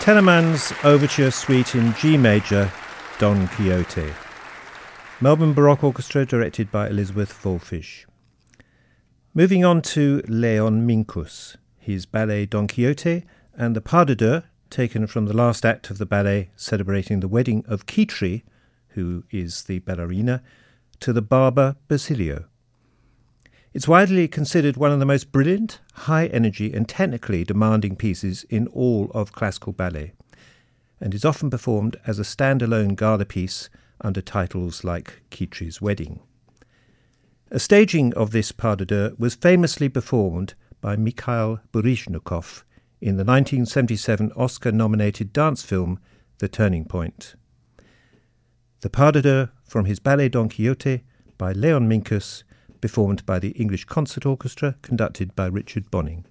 Telemann's Overture Suite in G Major, Don Quixote. Melbourne Baroque Orchestra, directed by Elizabeth Woolfish. Moving on to Leon Minkus, his ballet Don Quixote and the Pas de Deux, taken from the last act of the ballet celebrating the wedding of Kitri, who is the ballerina, to the barber Basilio. It's widely considered one of the most brilliant, high-energy and technically demanding pieces in all of classical ballet, and is often performed as a standalone gala piece under titles like Kitri's Wedding. A staging of this Pas de Deux was famously performed by Mikhail Baryshnikov in the 1977 Oscar-nominated dance film The Turning Point. The Pas de Deux from his ballet Don Quixote by Leon Minkus, performed by the English Concert Orchestra, conducted by Richard Bonning.